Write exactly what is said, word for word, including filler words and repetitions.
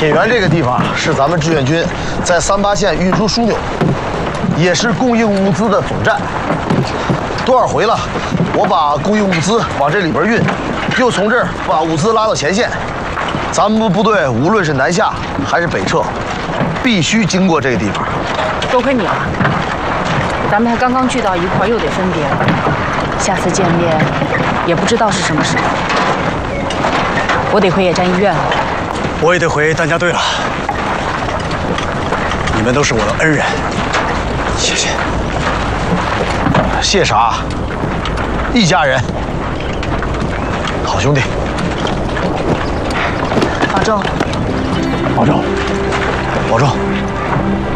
铁原这个地方是咱们志愿军在三八线运输枢纽，也是供应物资的总站。多少回了，我把供应物资往这里边运，又从这儿把物资拉到前线。咱们部队无论是南下还是北撤，必须经过这个地方。 多亏你了，咱们才刚刚聚到一块儿，又得分别了。下次见面也不知道是什么时候。我得回野战医院了。 我也得回担架队了。你们都是我的恩人，谢谢。 谢啥？一家人，好兄弟。 保重。 保重。保重。